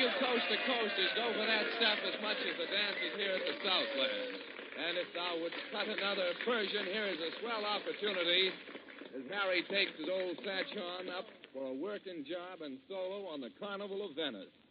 you coast to coasters go for that stuff as much as the dancers here at the Southland. And if thou would cut another Persian, here is a swell opportunity as Harry takes his old Satchon up for a working job and solo on the Carnival of Venice.